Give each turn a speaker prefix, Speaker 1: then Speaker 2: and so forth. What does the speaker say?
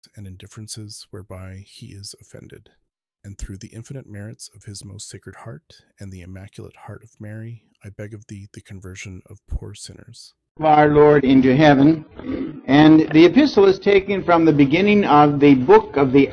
Speaker 1: and indifferences whereby he is offended. And through the infinite merits of his most sacred heart and the immaculate heart of Mary, I beg of thee the conversion of poor sinners.
Speaker 2: Of our Lord into heaven. And the epistle is taken from the beginning of the book of the